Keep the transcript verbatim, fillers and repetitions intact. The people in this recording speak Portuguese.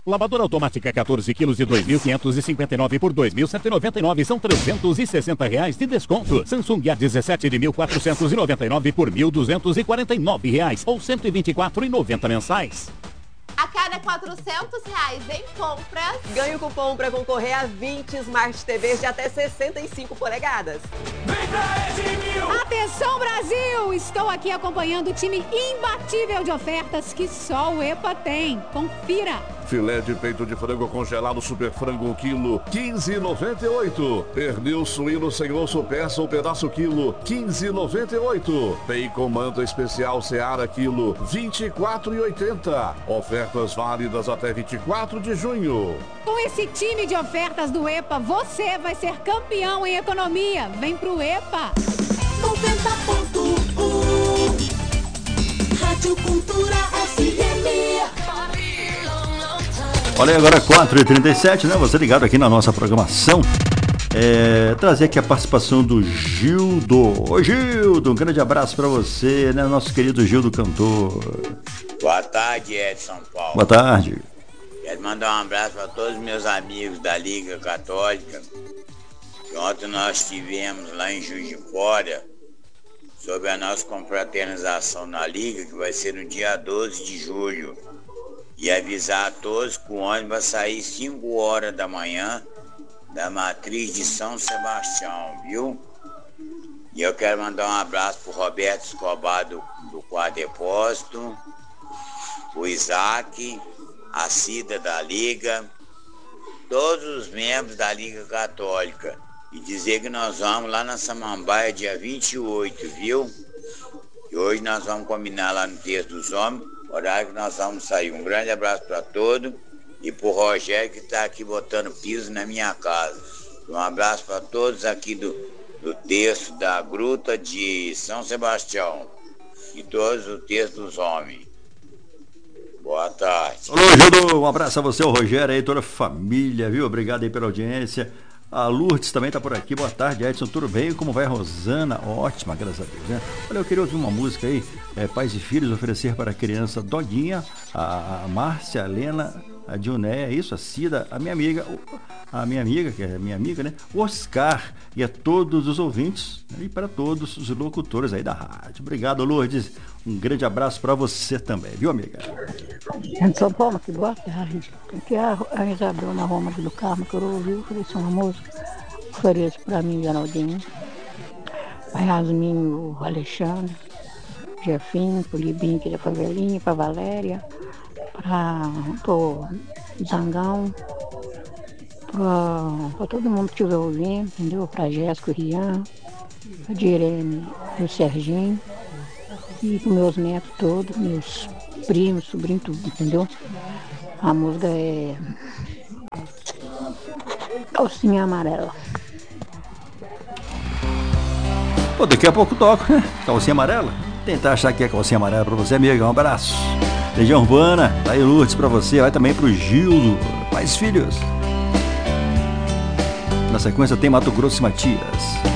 Lavadora automática quatorze quilos de dois mil quinhentos e cinquenta e nove por dois mil cento e noventa e nove, são trezentos e sessenta reais de desconto. Samsung A dezessete de mil quatrocentos e noventa e nove por mil duzentos e quarenta e nove reais ou cento e vinte e quatro reais e noventa mensais. A cada quatrocentos reais em compras, ganhe o cupom para concorrer a vinte Smart T Vs de até sessenta e cinco polegadas. Vem pra Edmil! Atenção, Brasil! Estou aqui acompanhando o time imbatível de ofertas que só o EPA tem. Confira! Filé de peito de frango congelado Super Frango quilo, quinze reais e noventa e oito. Pernil suíno sem osso peça ou pedaço quilo, quinze reais e noventa e oito. Bacon manta especial Seara quilo, vinte e quatro reais e oitenta. Ofertas válidas até vinte e quatro de junho. Com esse time de ofertas do EPA, você vai ser campeão em economia. Vem pro EPA! noventa ponto um Rádio Cultura F M. Olha, agora quatro e trinta e sete, né? Você ligado aqui na nossa programação. É, trazer aqui a participação do Gildo. Ô Gildo, um grande abraço pra você, né? Nosso querido Gildo cantor. Boa tarde, Edson Paulo. Boa tarde. Quero mandar um abraço para todos os meus amigos da Liga Católica. Que ontem nós tivemos lá em Juiz de Fora sobre a nossa confraternização na Liga, que vai ser no dia doze de julho. E avisar a todos que o ônibus vai sair cinco horas da manhã da matriz de São Sebastião, viu? E eu quero mandar um abraço pro Roberto Escobar do, do Quarto Depósito, o Isaac, a Cida da Liga, todos os membros da Liga Católica. E dizer que nós vamos lá na Samambaia dia vinte e oito, viu? E hoje nós vamos combinar lá no Terço dos Homens, horário que nós vamos sair. Um grande abraço para todos e pro Rogério que está aqui botando piso na minha casa. Um abraço para todos aqui do, do Terço da Gruta de São Sebastião e todos o Terço dos Homens. Boa tarde. Alô, Gildo, um abraço a você, o Rogério aí, toda a família, viu? Obrigado aí pela audiência. A Lourdes também tá por aqui. Boa tarde, Edson, tudo bem? Como vai a Rosana? Ótima, graças a Deus, né? Olha, eu queria ouvir uma música aí, é, Pais e Filhos, oferecer para a criança Dodinha, a, a Márcia, a Lena, a Dioné, isso, a Cida, a minha amiga, a minha amiga, que é a minha amiga, né? O Oscar e a todos os ouvintes, né? E para todos os locutores aí da rádio. Obrigado, Lourdes. Um grande abraço para você também, viu, amiga? São Paulo, que boa tarde. Aqui é a, a Isabel na Roma do Carmo, que eu ouvi, ofereci uma música, ofereço para mim, Geraldinho, para Yasmin, o Alexandre, Jefinho, para o Libinho, que é da Favelinha, para Valéria, para o Zangão, para todo mundo que estiver ouvindo, entendeu? Para Jéssica, o Rian, a Direne e o Serginho. E para meus netos todos, meus primos, sobrinhos, tudo, entendeu? A música é Calcinha Amarela. Pô, daqui a pouco toco, né? Calcinha amarela. Tentar achar que é calcinha amarela pra você, amiga. Um abraço. Legião Urbana, tá aí Lourdes pra você. Vai também pro Gildo, Pais e Filhos. Na sequência tem Mato Grosso e Matias.